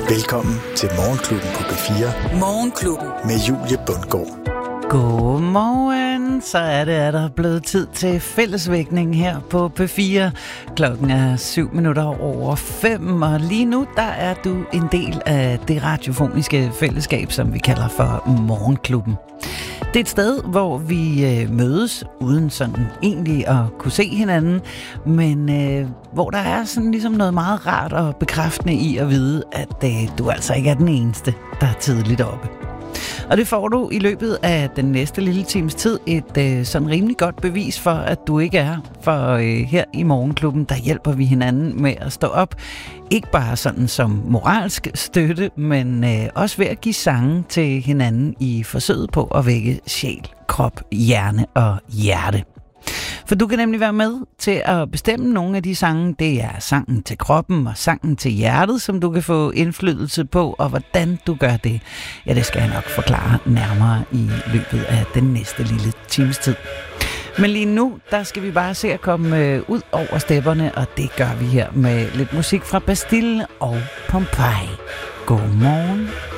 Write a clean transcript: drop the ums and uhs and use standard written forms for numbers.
Velkommen til Morgenklubben på P4. Morgenklubben med Julie Bundgaard. Godmorgen, så er der blevet tid til fællesvækning her på P4. Klokken er 5:07, og lige nu der er du en del af det radiofoniske fællesskab, som vi kalder for Morgenklubben. Det er et sted, hvor vi mødes uden sådan egentlig at kunne se hinanden, men hvor der er sådan ligesom noget meget rart og bekræftende i at vide, at du altså ikke er den eneste, der er tidligt oppe. Og det får du i løbet af den næste lille times tid et sådan rimelig godt bevis for, at du ikke er. For her i Morgenklubben, der hjælper vi hinanden med at stå op. Ikke bare sådan som moralsk støtte, men også ved at give sange til hinanden i forsøget på at vække sjæl, krop, hjerne og hjerte. For du kan nemlig være med til at bestemme nogle af de sange. Det er sangen til kroppen og sangen til hjertet, som du kan få indflydelse på. Og hvordan du gør det, ja, det skal jeg nok forklare nærmere i løbet af den næste lille times tid. Men lige nu, der skal vi bare se at komme ud over stepperne, og det gør vi her med lidt musik fra Bastille og Pompeii. God morgen.